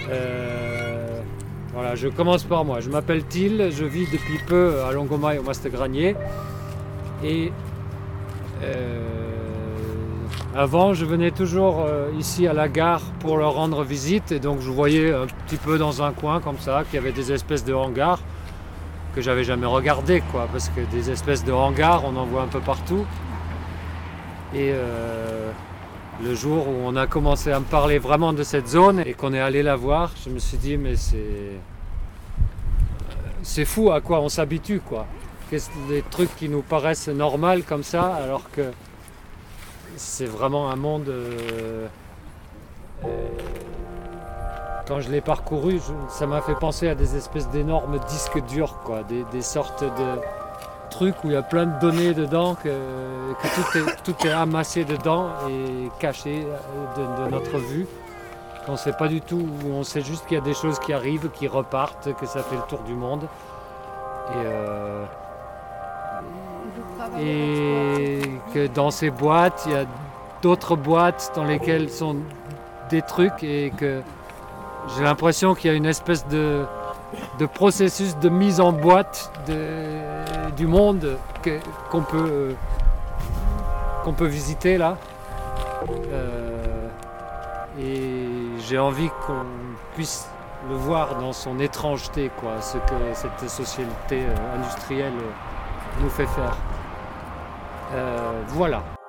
Voilà, je commence par moi. Je m'appelle Till, je vis depuis peu à Longomai au Mastegranier. Et avant, je venais toujours ici à la gare pour leur rendre visite. Et donc je voyais un petit peu dans un coin comme ça qu'il y avait des espèces de hangars que j'avais jamais regardé, quoi, parce que des espèces de hangars, on en voit un peu partout. Et le jour où on a commencé à me parler vraiment de cette zone et qu'on est allé la voir, je me suis dit mais c'est fou à quoi on s'habitue, quoi. Des trucs qui nous paraissent normaux comme ça, alors que c'est vraiment un monde. Quand je l'ai parcouru, ça m'a fait penser à des espèces d'énormes disques durs, quoi, des sortes de trucs où il y a plein de données dedans, que tout est amassé dedans et caché de notre vue. Qu'on ne sait pas du tout, où on sait juste qu'il y a des choses qui arrivent, qui repartent, que ça fait le tour du monde. Et que dans ces boîtes, il y a d'autres boîtes dans lesquelles sont des trucs et que j'ai l'impression qu'il y a une espèce de processus de mise en boîte du monde qu'on peut visiter là. Et j'ai envie qu'on puisse le voir dans son étrangeté, quoi, ce que cette société industrielle nous fait faire. Voilà.